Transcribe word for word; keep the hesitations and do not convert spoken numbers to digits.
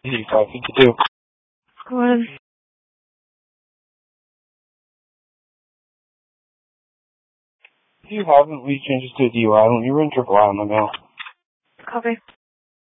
Easy five fifty-two. Go on. If you haven't, we change this to a D U I. Let me run triple I on the mail. Copy.